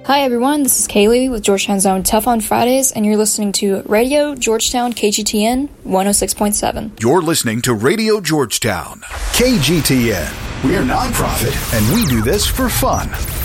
Hi everyone, this is Kaylee with Georgetown's own Tough on Fridays, and you're listening to Radio Georgetown KGTN 106.7. You're listening to Radio Georgetown KGTN. We're nonprofit, and we do this for fun.